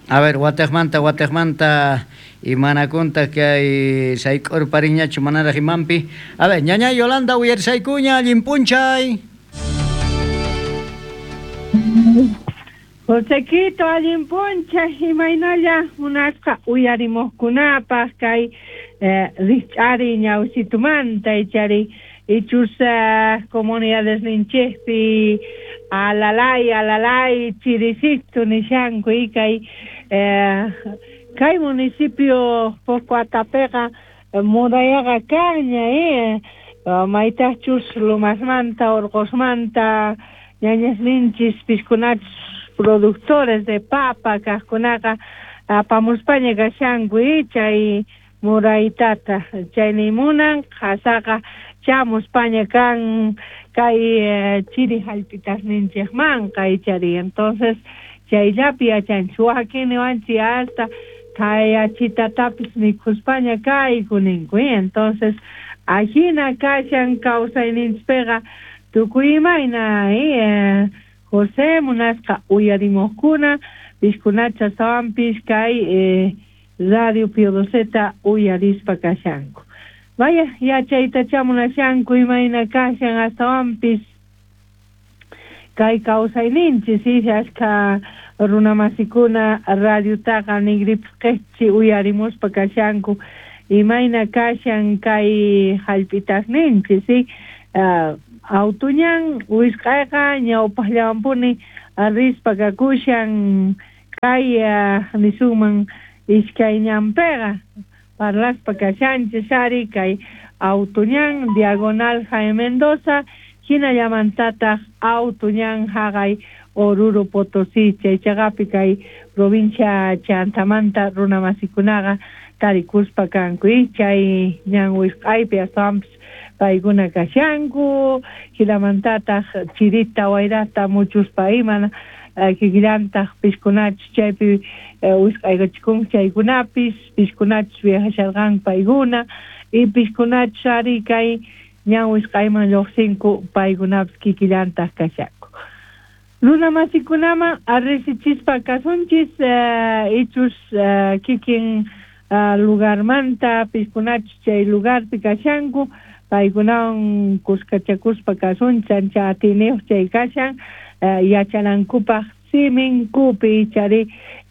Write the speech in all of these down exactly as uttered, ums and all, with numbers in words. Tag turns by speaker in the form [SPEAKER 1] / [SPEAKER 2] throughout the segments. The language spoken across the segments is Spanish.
[SPEAKER 1] A ver, Guatemanta, Guatemanta y Manaconta que hay Saicor Pariña Chumanara Jimampi. A ver, ñaña Yolanda, Uyer Saicuña, Limpunchay.
[SPEAKER 2] Josequito Alimpuncha y Mainaya, unaska uyarimos kunapas kay richari ñawsitumanta ichari ichus comunidades ninchespi alalay alalay chirisitu nishanku y kay kay municipio Pocuatapega Murayaga caña eh maitachus lumasmanta orgosmanta ñañas ninchis piscunachus productores de papa cascunaca pamuspaña gashangu chay muraitata chayni munan qasaqa chamuspaña kan kay chiri hallpitas ninchikman kay chari entonces chayllapi yachanchu waqhakiniwanchik hasta kay achitatapis mikhuspaña kayku ninku entonces ajina kashan kawsayninchikpiqa tukuy imayna eh José Munasca uyarimoscuna, piscunacha sawampis kay eh, Radio Piodoseta uyarispa kashanku. Vaya, ya chayta chamunashanku imayna kashan hasta wampis kay kawsayninchis ishashka runamasikuna radio taqa nigripsqechi uyarimuspa kashanku imayna kashan kay hallpitasninchis sí uh, Autuñan uisqayqa ñawpaqllawanpuni rispa kakushan kay nisuman iskay ñanpiqa parlaspa kashanchis ari kay Autuñan diagonal Jaime Mendoza hinallamantataq Autuñan haqay Oruro Potosí chaychaqapi kay provincia Chantamanta runamasikunaqa tarikuspa kanku y chay ñan wisqaypi astawanpis paykuna kashanku hilamantataq chirita wayrata muchuspa imana kikillantaq piskunachus chaypi wisqaykachikun chaykunapis piskunachus viajasharqan paykuna y piskunachus ari kay ñan wisqayman lluqsinku paykunapis kikillantaq kashanku runamasikunama arrisichispa kasunchis ichus kikin lugarmanta piskunachus chay lugarpi kashanku paykunawan kuskachakuspa kasun chancha atineo chay kashan yachanankupaq siminkupi chari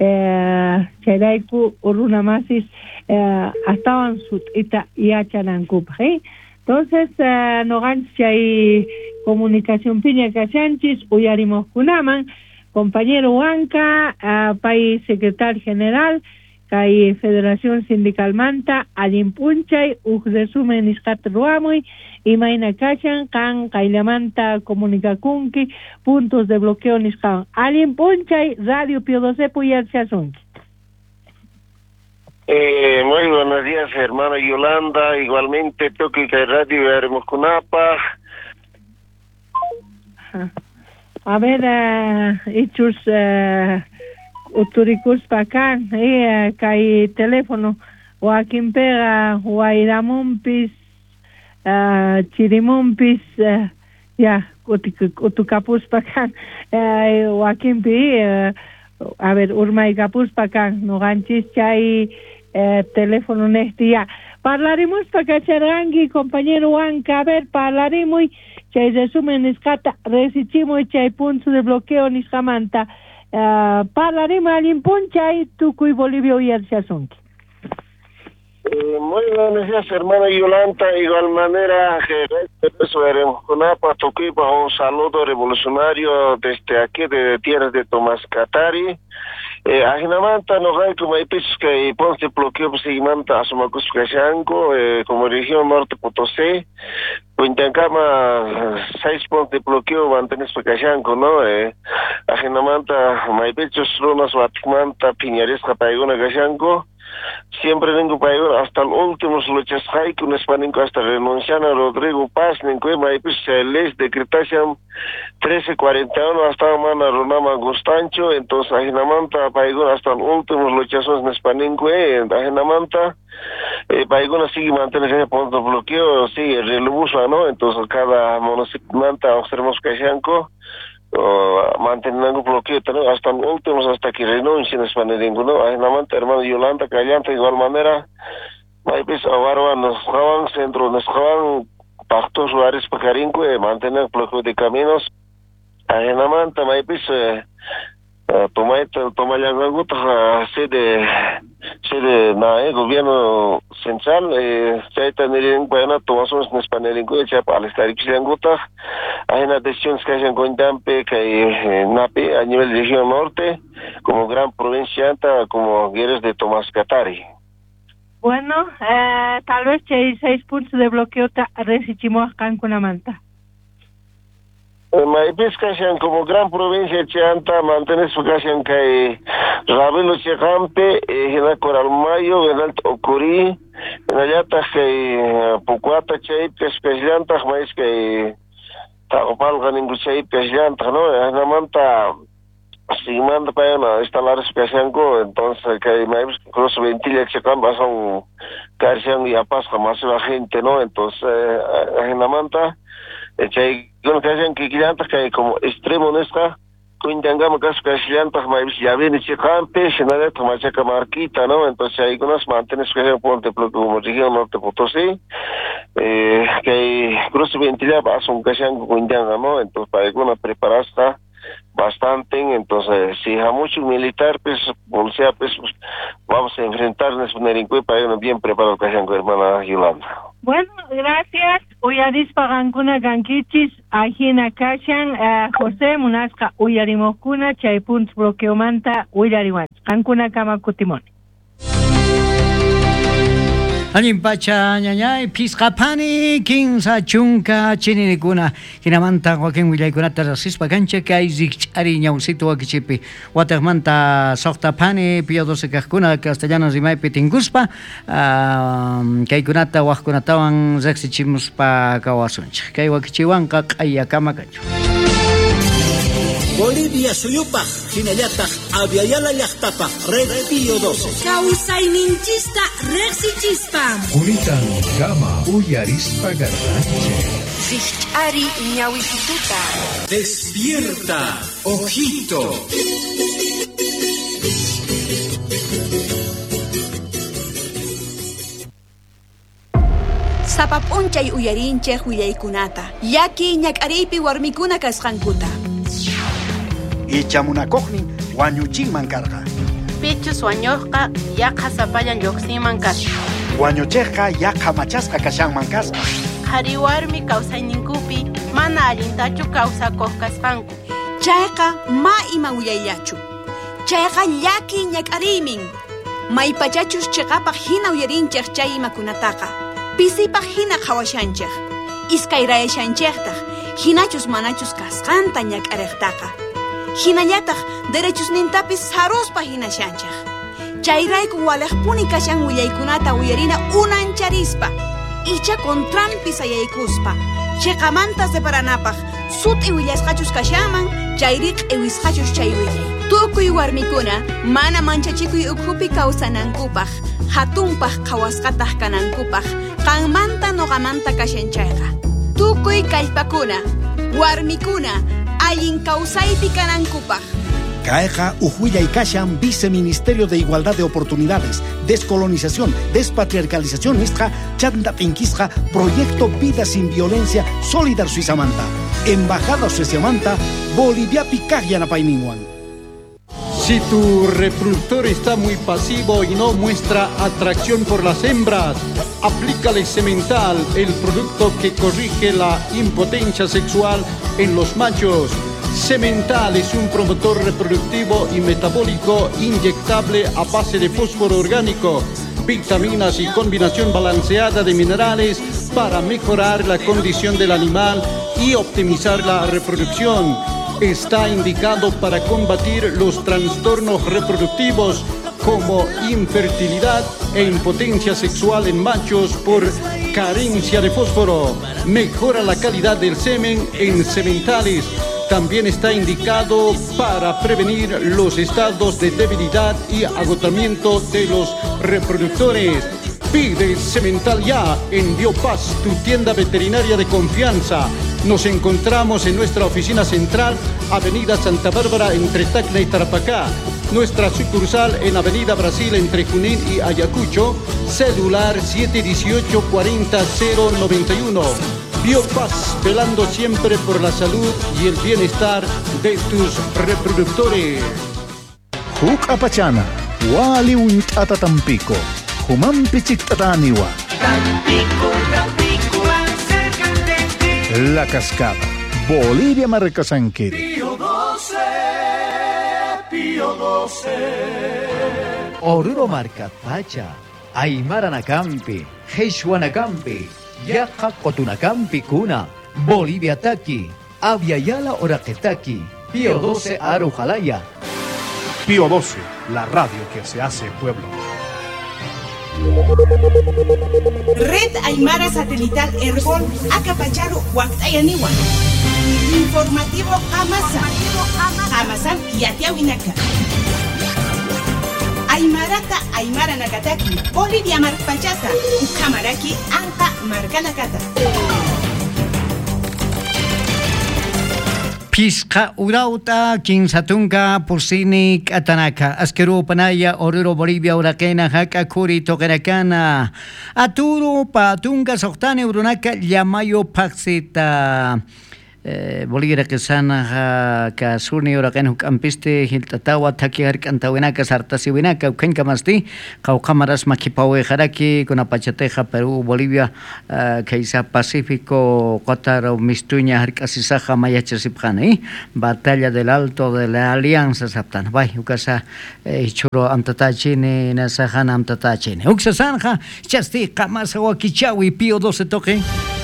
[SPEAKER 2] chayrayku runamasis astawan sut'ita yachanankupaq eh? Entonces noqanchis chay comunicación piña kashanchis uyarimoskunaman compañero Huanca pay secretario general kay Federación Sindical Manta allimpunchay uj resumen nisqata ruamuy imayna kashan kan kayllamanta comunicakunki puntos de bloqueo nisqawan allimpunchay Radio Piodosepu yarchasunki.
[SPEAKER 3] Eh, muy buenos días, hermana Yolanda, igualmente toque que Radio Hermoscunapa.
[SPEAKER 2] A ver, uh, ichus uh, uturikuspa kan eh kay telefono wakin pega wairamumpis uh, chirimumpis uh, ya utukapuspa kan uh, wakin pi uh, a ver urmay kapuspa kan noganchis chay uh, teléfono nesti ya parlaremos pa kacharrangi compañero Huanca a ver parlaremos chay resumen nisqata resichimo chay punto de bloqueo nisqamanta Uh, parlaremos allimpunchay tukuy Bolivia uyarchasunki.
[SPEAKER 3] Eh, muy buenos días, hermana Yolanda. De igual manera, que Kunapa Toquipa, un saludo revolucionario desde aquí de tierras de Tomás Catari. Eh, Ajinamanta no hay como hay pisos que ponte bloqueo pues imanta asumacus cashanco eh, como región norte Potosí. Puntancama seis puntos de bloqueo mantenes cashanco, ¿no? Eh, Ajinamanta hay pisos runas Watimanta Piñaresca Paigona cashanco. Siempre vengo para ir hasta el último luchas hay que un español hasta renunciar a Rodrigo Paz, ningún maipis se les decretación trece cuarenta y uno hasta mana Ronama Gustancho, entonces Ajinamanta para ir hasta el último luchas en español, Ajinamanta eh, para ir sigue mantener ese punto de bloqueo, sigue relubusa, ¿no? Entonces cada municipio manta observamos que uh, manteniendo bloqueo, ¿no? Hasta los últimos, hasta que renuncien a Spanelingo, ¿no? Ahí nada más, hermano Yolanda, Callanta, de igual manera, Maipis, Avarua, nos jaban centro, nos jaban pactos lugares para Carinco, mantener bloqueo de caminos, ahí nada más, Maipis, eh, toma toma ya algo sede sede na el gobierno central eh se tener en cuenta todos los españoles que para estar aquí en Guta hay una decisión que se encuentra que nape a nivel de región norte como gran provincia como guerras de Tomás Catari.
[SPEAKER 2] Bueno, eh, tal vez hay seis puntos de bloqueo recibimos acá en Cunamanta.
[SPEAKER 3] Maipis kashan como gran provincia chanta mantenes kashan kai rabelo checampe hina coral mayo venal okuri nayata kai pukwata chay pespeslanta mais kai ta opal ganingu chay peslanta no na manta si manda para una instalar especianco entonces que maipis cross ventilla checamba son carcian y apas jamás la gente no entonces hina manta chay con que hacen que clientes que como extremo nuestra cuindangamos que que clientes más ya viene checampe senada toma checa marquita no entonces hay unas mantenes que se ponte como región norte Potosí eh que cruce ventilla pasa un que sean cuindangamos entonces para alguna preparasta bastante entonces si hay mucho militar pues policía pues vamos a enfrentarnos con el encuentro para bien preparado que sean hermana Yolanda.
[SPEAKER 2] Bueno, gracias. Uyaris pagankuna gankichis ajina kashan uh, José Munasca uyarimokuna chaypunt bloqueo manta uyariwan. Kankuna kama kutimon.
[SPEAKER 1] Anim pacha ñañay pisqapani kinsa chunka chininikuna hinamanta Joaquín Willaykunata rasispa kancha kay zikch'ari ñawsito wakichipi watakmanta soqtapani piyo doce kaqkuna castellanos rimaypi tinkuspa kaykunata waqkunatawan riqsichimuspa kawasunchik kay wakichiwanqa q'ayakama kanchu.
[SPEAKER 4] Bolivia suyupaq hinallataq aviala llaqtapaq red Pío doce.
[SPEAKER 5] Kawsayninchista riqsichispam.
[SPEAKER 6] Unitan kama uyarispa garranche.
[SPEAKER 5] Zikch'ari ñawituta.
[SPEAKER 4] Despierta, ojito.
[SPEAKER 5] Sapap'unchay uyarinchej willaykunata. Yaki ñak'ariypi warmikuna kasqankuta.
[SPEAKER 7] Ichamunakojni wañuchinman karqa.
[SPEAKER 8] Pichus wañuqqa yaqa sapayan lluqsinman kasqa.
[SPEAKER 7] Wañuchejqa yaqa machasqa kashanman kasqa.
[SPEAKER 8] Qhari warmi kawsayninkupi mana allintachu kawsakuq kasqanku.
[SPEAKER 5] Chayqa ma ima uyayllachu. Chayqa llaki ñak'ariymin. Maypachachus chiqapaq hina uyarinchej chay imakunataqa. Pisipaq hina qhawashanchej. Iskayrayashanchejtaq. Hinachus manachus kasqanta ñak'ariqtaqa. Hinallataq derechos nintapis saruspa hinashanchaq. Chayrayku walaqpuni kashan willaykunata uyarina unancharispa. Icha contranpis ayaykuspa. Chiqamanta separanapaq suti willasqachus kashaman chayriq ewisqachus chaywiki. Tukuy warmikuna mana manchachikuy ukhupi kawsanankupaq. Hatunpaq qhawasqataq kanankupaq. Qanmanta noqamanta kashanchayqa. Tukuy kallpakuna, warmikuna allin kawsaypi kanankupaq.
[SPEAKER 7] Kayqa ujullay kashan Viceministerio de Igualdad de Oportunidades, Descolonización, Despatriarcalización nisqa chanta tinkisqa Proyecto Vida Sin Violencia Solidar Suizamanta, Embajada Sueciamanta, Boliviapi kaqyanapayninwan.
[SPEAKER 9] Si tu reproductor está muy pasivo y no muestra atracción por las hembras, aplícale Semental, el producto que corrige la impotencia sexual en los machos. Semental es un promotor reproductivo y metabólico inyectable a base de fósforo orgánico, vitaminas y combinación balanceada de minerales para mejorar la condición del animal y optimizar la reproducción. Está indicado para combatir los trastornos reproductivos como infertilidad e impotencia sexual en machos por carencia de fósforo. Mejora la calidad del semen en sementales. También está indicado para prevenir los estados de debilidad y agotamiento de los reproductores. Pide Semental ya en Biopaz, tu tienda veterinaria de confianza. Nos encontramos en nuestra oficina central, Avenida Santa Bárbara, entre Tacna y Tarapacá. Nuestra sucursal en Avenida Brasil, entre Junín y Ayacucho, celular siete uno ocho, cuatro cero, cero nueve uno. Biopaz, velando siempre por la salud y el bienestar de tus reproductores.
[SPEAKER 10] Huk apachana, wali untata Tampico, human pichictataniwa.
[SPEAKER 11] Tampico, Tampico, más cerca de ti.
[SPEAKER 10] La Cascada, Bolivia Marcasanquiri.
[SPEAKER 11] Pío doce, Pío doce.
[SPEAKER 1] Oruro Marcapacha, Aymara Nakampi, Heshua Nakampi, Yaja Cotunakampi Kuna, Bolivia Taki, Aviala Oraquetaki, Pío doce Arujalaya.
[SPEAKER 12] Pío doce, la radio que se hace pueblo.
[SPEAKER 5] Red Aymara Satelital Herbol, Acapacharu, Huactayaniwa. Informativo Amasa, Amasan y Atiawinaka. Aymarata Aymara Nakataki, Bolivia Marpachata, Ukamaraki, Anka Markanakata.
[SPEAKER 1] Pisca urauta, Kinsatunga, Pursini, Katanaka, Askeru Panaya, Oruro Bolivia, Uraquena, Haka, Kuri, Tokenakana, Aturu, Patunga, Sohtane, Urunaka, Yamayo, Paxita. Bolivia que sana ka surni ora kan hukampiste hiltatawa taki har kantawinaka sartasi winaka ukenka masti kau kamaras makipawe haraki kuna pachateja Perú Bolivia kaisa Pacífico Qatar mistuña har kasisaja mayachasipjani batalla del Alto de la Alianza saptan bai ukasa ichuro amtatachini nasajana amtatachini uksasanja chasti kamasa wakichawi Pío doce toque.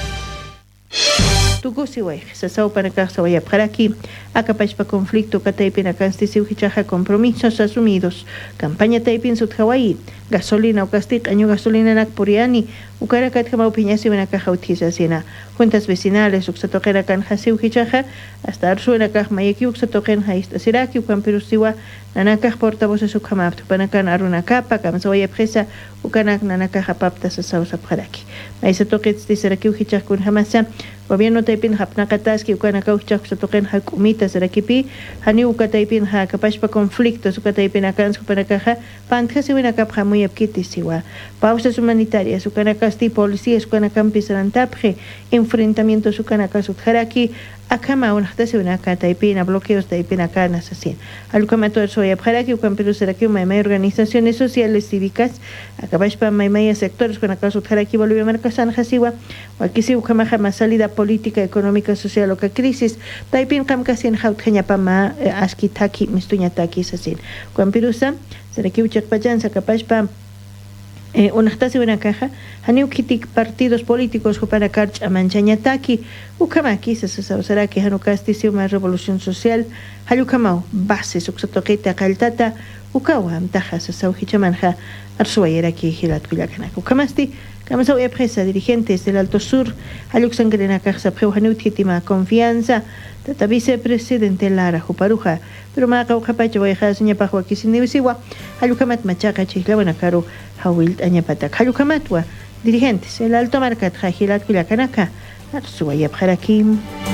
[SPEAKER 13] Tugusi way, se sao para que se vaya para aquí, acá para conflicto que taipin acá en este hichaja compromisos asumidos, campaña taipin sud Hawaii, gasolina o castic año gasolina nak puriani, ukara kat kama opinión si ven acá jautiza sina, juntas vecinales uksa toquera kan hasiu hichaja, hasta arsu en acá mayeki uksa toquen haista siraki ukan perusiwa, nanaka portavoces ukamaptu panakan aruna capa, kam se vaya presa, ukanak nanaka japapta se sao sa paraki. Maisa toquets de seraki hichaj kun hamasa, gobierno taipin hapnakataski ukanaka uchak sa toquen hakumita serakipi, hani ukataipin ha kapashpa conflictos ukataipin akan su panakaja, pantja si ven acá muy apquitisiwa. Pausas humanitarias, ukanakasti policías, ukanakampi sarantapje, enfrentamientos ukanakas utjaraki, akama unahtasi unaka taipina, bloqueos taipina canas así. Alukamato soy abjaraki, ukampiru seraki, maimay organizaciones sociales cívicas, akabashpa maimay sectores ukanakas utjaraki, Bolivia Marcasan Hasiwa, wakisi ukamaja más salida política, económica, social, oka crisis, taipin kamkasin hautjeñapama askitaki, mistuñataki así. Ukampirusa, seraki uchakpachan, sakapashpa, Eh, unahtasi una caja, hani ukitik partidos políticos para karch a manchañataki, ukamaki se sausara que hanukasti si una revolución social, halukamau, bases, uxatoqueta, caltata, ukawa, amtaja, se sauhichamanja, arsuayera ki hilat kuyakanaka, ukamasti, Kamasa hoy presa dirigentes del Alto Sur, Aluxangrena Casa Preuhanutitima Confianza, Tata Vicepresidente Lara Juparuja, pero Maca Ujapacho voy a dejar seña Pajua Kisinivisiwa, Alucamat Machaca Chislawana Caro, Hawilt Añapatak, Alucamatwa, dirigentes, el Alto Marcat Jajilat Kuyakanaka, Arsuaya Jarakim.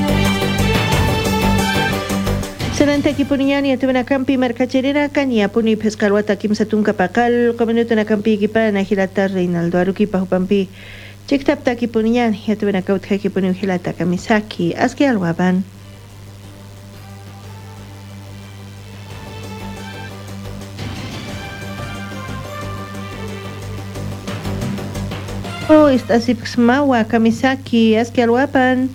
[SPEAKER 13] Serante aquí puniani ate na campi mercacherera kania puni pescalwata kim satunka pakal komenuto na campi kipa na hilata Reinaldo Aruki pahupampi chiktap taki puniani ate na kaut haki puni hilata kamisaki aski alwaban Oh istasip smawa kamisaki aski alwaban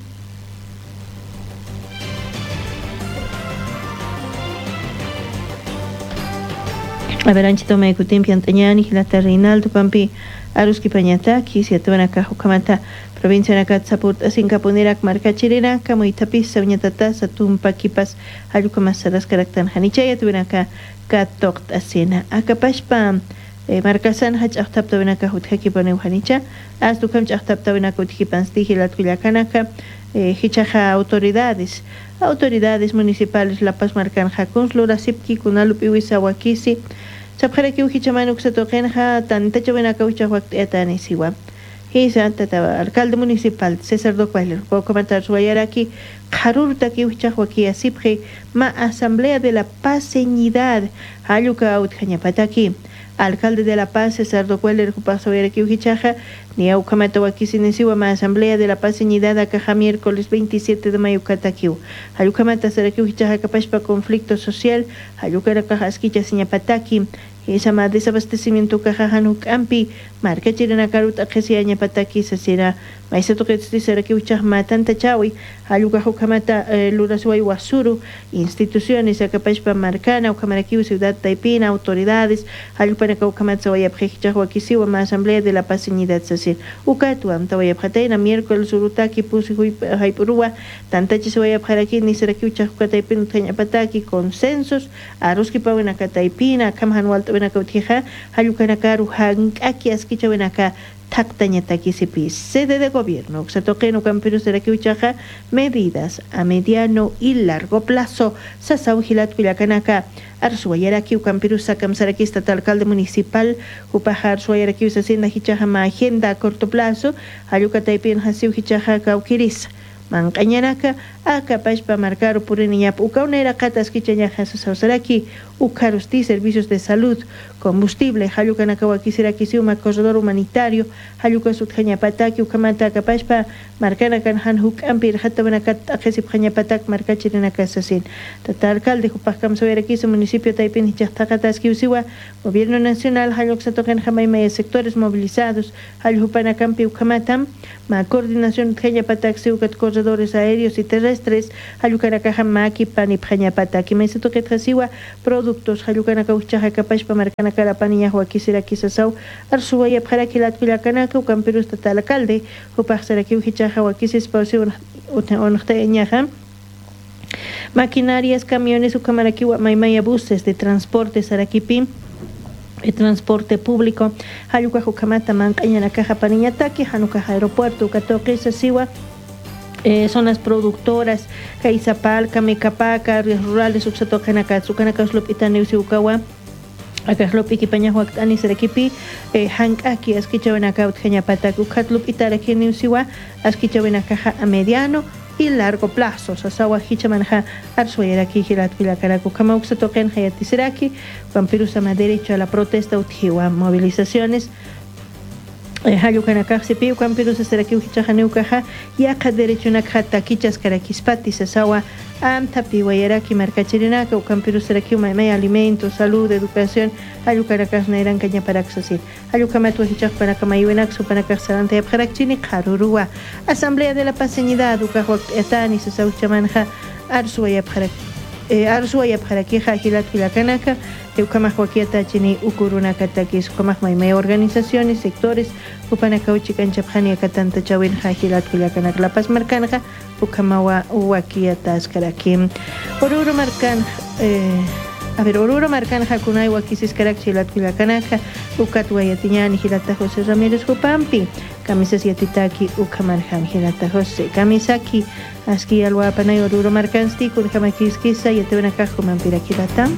[SPEAKER 13] Aberanchito me kutim piantañani hilata Reinaldo Pampi Aruski Pañataki si atuana kajukamata provincia na Katsapurt asinkapunerak markachirena kamo itapis sañatata satum pakipas ayukamasadas karaktan hanichaya tuana ka katokt asena akapashpa markasan hach ahtap tuana ka huthaki panu hanicha as tukam ahtap tuana ka huthaki pansti hilat kuyakanaka hichaja autoridades autoridades municipales La Paz marcan jakons lora sipki kunalupi wisawakisi Sapjaraki uhichamanuk sa tokenja tan tachawana kaucha wakt etanisiwa. Esa tata alcalde municipal César Docuailer puedo comentar su aquí Jarurta que uchahuaki asipje ma asamblea de la paseñidad hayuka utjañapataki alcalde de La Paz César Docuailer paso ver aquí uchaja ni aukamata aquí sinesiwa ma asamblea de la paseñidad acá miércoles veintisiete de mayo katakiu hayukamata ser aquí uchaja capaz para conflicto social hayuka acá asquicha siñapataki esa más desabastecimiento cajajanuk ampi marca chirena carut akesiaña pataki sasira maisa to que será que uchah matan tachawi hayuka hukamata lurasway wasuru instituciones capaz para marcana o camaraki ciudad taipina autoridades hayuka para hukamata waya prejicha wakisiwa ma asamblea de la paseñidad sasir ukatu am tawaya pataina miércoles surutaki pusi hui haipurua tantachi se waya para aquí ni será que uchah hukataipin taña pataki consensos aruski pawena kataipina kamhanwal wenaka utija hayukana karu hankaki askicha wenaka taktaña takisipi sede de gobierno se toquen camperos de la que uchaja medidas a mediano y largo plazo sasaujilat kuyakanaka arsuayaraki camperos sakam saraki estatal alcalde municipal upajar suayaraki usasina hichaja ma agenda a corto plazo hayukataipin hasiu hichaja kaukiris mancañanaka a capaz para marcar por niñap ukaunera katas kichaña hasasaraki ukarusti servicios de salud combustible hayukanaka wakisira kisiuma corredor humanitario hayuka sutjaña pataki ukamata capaz para marcar kan han huk ampir hatta banakat akhisip jaña patak markachirina kasasin tata alcalde upakam soera kisi municipio taipin hichatakas kiusiwa gobierno nacional hayuk satoken jamaima sectores movilizados hayupana campi ukamatam ma coordinación jaña patak siukat corredores aéreos y terrestres hayukanaka jamaki pani jaña pataki me siento que trasiwa productos hayukanaka uchaja capaz para marcar la paniña huakisira kisasau arsuaya para que la tuyakanaka ukamperus tata alcalde upasara que uchichaja huakisis pausiun onhteñaja maquinarias camiones ukamaraki maimaya buses de transporte sarakipi el transporte público hayuka hukamata mancaña caja paniñataki hanuka aeropuerto ukatoque sasiwa Eh, zonas productoras, Caizapal, Camecapaca, áreas rurales, Uxatocanacá, Tsucanacá, Lopitane, Usiucawa, Acaslopi, Kipaña, Huactani, Serequipi, Hank, aquí, Asquichavenacá, Utjañapatak, Ucatlup, Itaraki, Niusiwa, Asquichavenacaja a mediano y largo plazo. Sasawa, Hichamanja, Arsuayaraki, Hirat, Vilacaracu, Kamauxatoken, Hayatiseraki, Vampirusama, derecho a la protesta, Utjiwa, movilizaciones. Hayukanaka sipi ukampiru sasaraki uhichajaneukaja yaka derecho nakata kichas karakispati sasawa am tapi wayaraki markachirinaka ukampiru saraki umay alimentos salud educación hayukanakas nairan kaña paraxasi hayukamatu hichaj para kamayuenak supanaka sarante apjarakchini qarurua asamblea de la paseñidad ukajwak etani sasauchamanja arsuaya apjarak arsuaya apjaraki hajilat hilakanaka Eukamaj Huaquiata Chini Ukuruna Katakis, Ukamaj Maimay organizaciones, sectores, Upanakauchi Canchapjania Katanta Chawin Hajilat Kulakanak La Paz Marcanja, Ukamawa Huaquiata Askarakim. Oruro Marcan, eh, a ver, Oruro Marcanja Kunai Huaquisis Karakchilat Kulakanaka, Ukatuayatiñani Hilata José Ramírez Jupampi, Camisas Yatitaki, Ukamarjan Hilata José, Kamisaki, Aski Alwapanay Oruro Marcansti, Kurjamakiskisa, Yatevenakajo Mampirakilatam.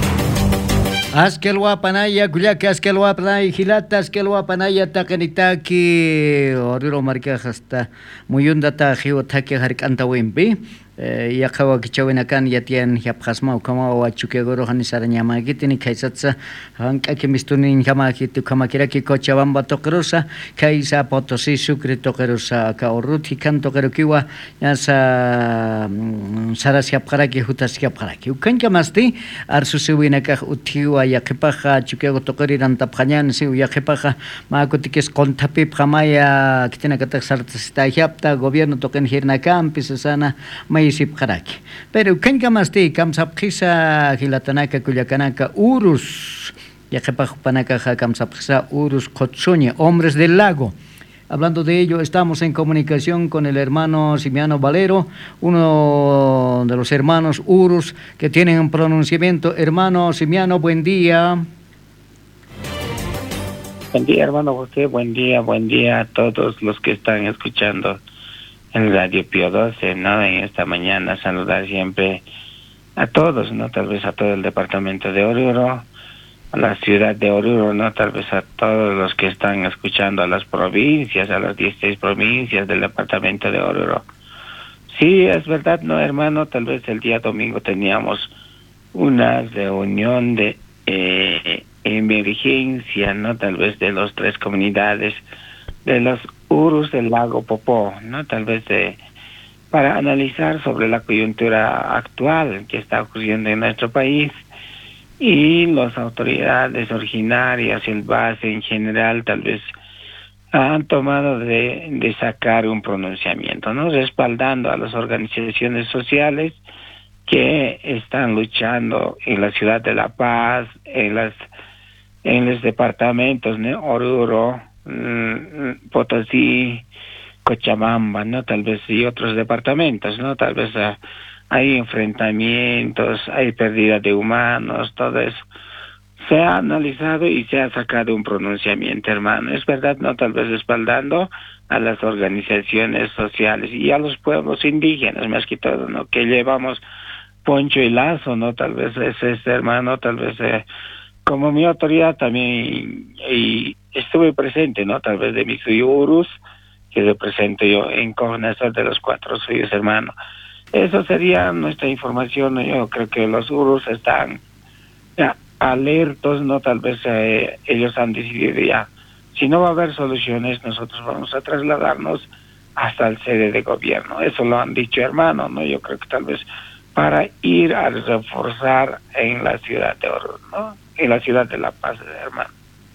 [SPEAKER 1] Askelwa panaya kullaka askelwa panaya hilata askelwa panaya takanitaki oriro marka hasta muyunda ta hiwa taki harkanta wimpi yakawa kichawinakan yatian yapkhasma ukama wa chukegoro hanisara nyamagitini kaisatsa hanka kemistunin kamakitu kamakiraki Cochabamba tokerosa kaisa Potosí Sucre tokerosa ka oruti kan tokerokiwa yasa saras yapkaraki hutas yapkaraki ukan kamasti arsusiwinaka utiwa yakipaja chukego tokeriran tapjanyan si yakipaja makotikes kontapi phamaya kitina katak sartsta yapta gobierno token hirnakam pisasana may Karaki. Pero kankamasti kamsapkhisa hilatanaka kuyakanaka urus yakepajupanaka kamsapkhisa urus Kotsuña, hombres del lago. Hablando de ello, estamos en comunicación con el hermano Simiano Valero, uno de los hermanos urus que tienen un pronunciamiento. Hermano Simiano, buen día.
[SPEAKER 14] Buen día, hermano José, buen día, buen día a todos los que están escuchando en Radio Pío doce, ¿no? En esta mañana saludar siempre a todos, ¿no? Tal vez a todo el departamento de Oruro a la ciudad de Oruro, ¿no? Tal vez a todos los que están escuchando, a las provincias, a las dieciséis provincias del departamento de Oruro. Sí, es verdad, ¿no, hermano? Tal vez el día domingo teníamos una reunión de eh, emergencia, ¿no? Tal vez de las tres comunidades de los Urus del lago Popó, ¿no? Tal vez de, para analizar sobre la coyuntura actual que está ocurriendo en nuestro país, y las autoridades originarias y el base en general tal vez han tomado de, de sacar un pronunciamiento, ¿no? Respaldando a las organizaciones sociales que están luchando en la ciudad de La Paz, en las en los departamentos, ¿no? Oruro, Potosí, Cochabamba, ¿no? Tal vez y otros departamentos, ¿no? Tal vez uh, hay enfrentamientos, hay pérdida de humanos, todo eso. Se ha analizado y se ha sacado un pronunciamiento, hermano. Es verdad, ¿no? Tal vez respaldando a las organizaciones sociales y a los pueblos indígenas, más que todo, ¿no? Que llevamos poncho y lazo, ¿no? Tal vez es este, hermano, tal vez eh, como mi autoridad también y estuve presente, ¿no? Tal vez de mis Urus, que represento yo en coordinación de los cuatro suyos, hermano. Eso sería nuestra información, ¿no? Yo creo que los Urus están ya alertos, ¿no? Tal vez eh, ellos han decidido ya, si no va a haber soluciones, nosotros vamos a trasladarnos hasta el sede de gobierno. Eso lo han dicho, hermano, ¿no? Yo creo que tal vez para ir a reforzar en la ciudad de Oruro, ¿no? En la ciudad de La Paz, hermano.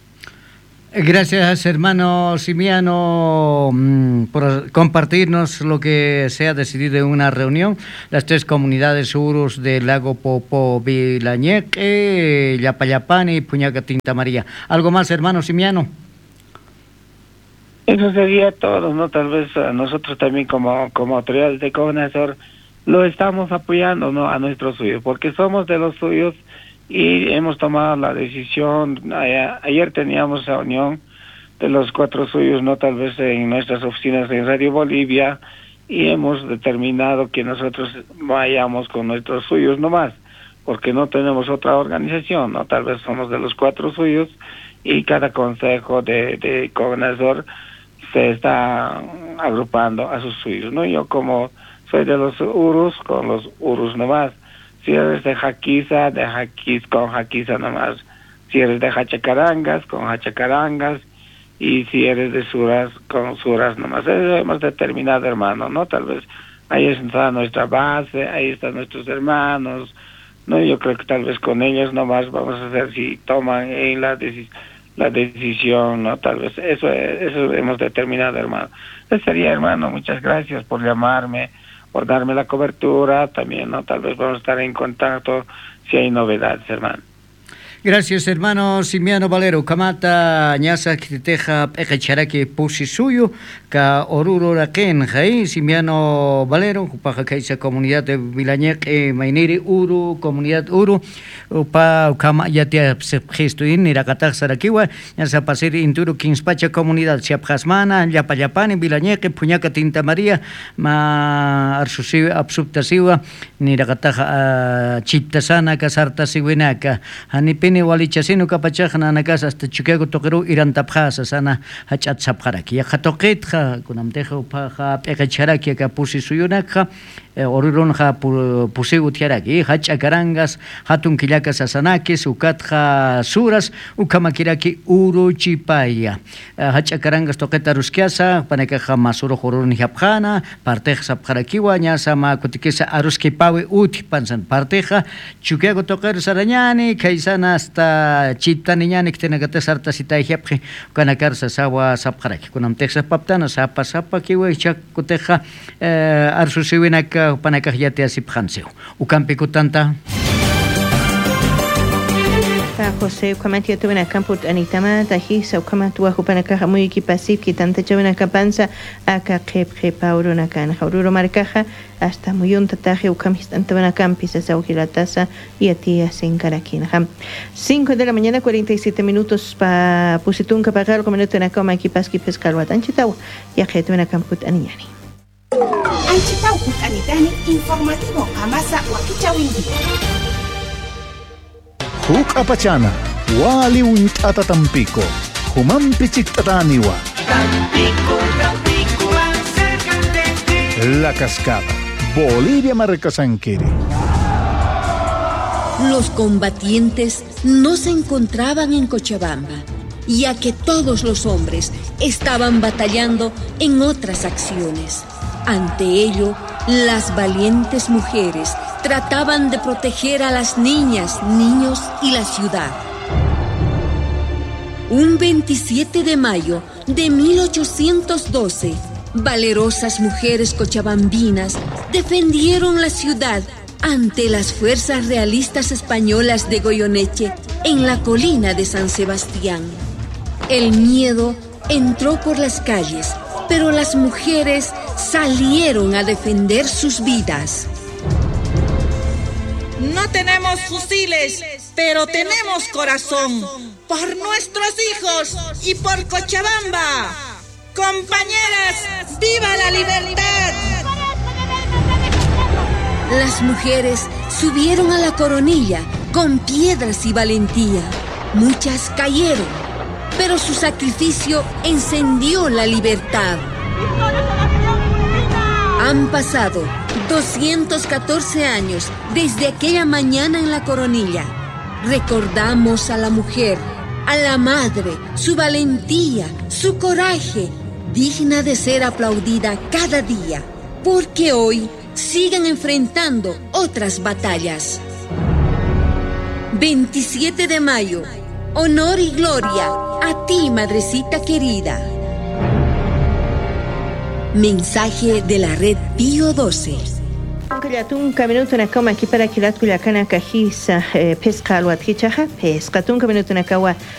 [SPEAKER 1] Gracias, hermano Simiano, por compartirnos lo que se ha decidido en una reunión. Las tres comunidades Urus del lago Popó, Vilañeque, Yapayapani y Puñaca Tinta María. ¿Algo más, hermano Simiano?
[SPEAKER 14] Eso sería todo, ¿no? Tal vez uh, nosotros también como, como autoridades de gobernador lo estamos apoyando, ¿no? A nuestros suyos, porque somos de los suyos y hemos tomado la decisión. Ayer, ayer teníamos reunión de los cuatro suyos, no tal vez en nuestras oficinas en Radio Bolivia, y hemos determinado que nosotros vayamos con nuestros suyos nomás, porque no tenemos otra organización, no tal vez somos de los cuatro suyos y cada consejo de, de gobernador se está agrupando a sus suyos, ¿no? Yo como soy de los Urus, con los Urus nomás. Si eres de Jaquiza, de Jaquiz con Jaquiza nomás. Si eres de Hachacarangas, con Hachacarangas. Y si eres de Suras, con Suras nomás. Eso hemos determinado, hermano, ¿no? Tal vez ahí está nuestra base, ahí están nuestros hermanos, ¿no? Yo creo que tal vez con ellos nomás vamos a hacer si toman en la, deci la decisión, ¿no? Tal vez eso, eso hemos determinado, hermano. Eso sería, hermano, muchas gracias por llamarme, por darme la cobertura también, ¿no? Tal vez vamos a estar en contacto si hay novedades, hermano.
[SPEAKER 1] Gracias, hermano Simiano Valero. Kamata ñasa kititeja pekecharaki pusi suyo ka Oruro Raken jai Simiano Valero upaja kaisa comunidad de Vilañeque Mainiri Uru comunidad Uru upa ukama yatia gestuin nirakata sarakiwa ñasa pasir inturu kinspacha comunidad siapjasmana Yapayapani Vilañeque Puñaca Tinta María ma arsusi absubtasiwa nirakata chiptasana kasarta siwinaka hanipin walichasino kapachajna nakas hasta Chicago toquero irán tapjasa sana hachat sapjaraki ya jatoqet ja kunamteja upaja pekacharaki ka pusi suyunaka Orurun ja pusi utiaraki hachakarangas hatun killakas asanakis ukatja suras ukamakiraki uruchipaya hachakarangas toqeta ruskiasa panakaja masuro jorun japjana parteja sapjarakiwa ñasa ma kutikisa aruskipawi uti pansan parteja Chicago toquero sarañani kaisana hasta chita niñani que tiene que te sarta sita ejemplo con la carsa sawa sapjaraki kunam texas paptana sapa sapa kiwe chakuteja arsusiwinaka panakaj yate asipjanseo ukampi kutanta
[SPEAKER 13] ta José ukamati yatubena kamput anitama tajisa ukamatu wajupanakaja muy equipasip que tanta chavena kapanza aka qep qepa uruna kan Oruro marcaja hasta muyunta taje ukamis tantavena campis esa ujilatasa y atia sin carakina cinco de la mañana cuarenta y siete minutos pa pusitunka pagar como no tena coma equipaski pescalwa tanchitawa ya que tubena kamput aniñani
[SPEAKER 5] Anchitau Anitani informativo Amasa Wakichawindi.
[SPEAKER 10] Huk apachana, wali unt'ata Tampico, humampi chikt'ataniwa.
[SPEAKER 11] Tampico, Tampico, más cerca de ti.
[SPEAKER 10] La Cascada, Bolivia Marcasanquiri.
[SPEAKER 15] Los combatientes no se encontraban en Cochabamba, ya que todos los hombres estaban batallando en otras acciones. Ante ello, las valientes mujeres trataban de proteger a las niñas, niños y la ciudad. Un veintisiete de mayo de mil ochocientos doce, valerosas mujeres cochabambinas defendieron la ciudad ante las fuerzas realistas españolas de Goyeneche en la colina de San Sebastián. El miedo entró por las calles, pero las mujeres salieron a defender sus vidas.
[SPEAKER 16] No tenemos fusiles, pero tenemos corazón. Por nuestros hijos y por Cochabamba. Compañeras, ¡viva la libertad!
[SPEAKER 15] Las mujeres subieron a la coronilla con piedras y valentía. Muchas cayeron, pero su sacrificio encendió la libertad. Han pasado doscientos catorce años desde aquella mañana en la coronilla. Recordamos a la mujer, a la madre, su valentía, su coraje, digna de ser aplaudida cada día, porque hoy siguen enfrentando otras batallas. veintisiete de mayo, honor y gloria a ti, madrecita querida. Mensaje de la red Pío doce.
[SPEAKER 13] Tunka minuto na kama kipara kilat kula kana kahisa pesca alwat kichaha pesca tunka minuto na kawa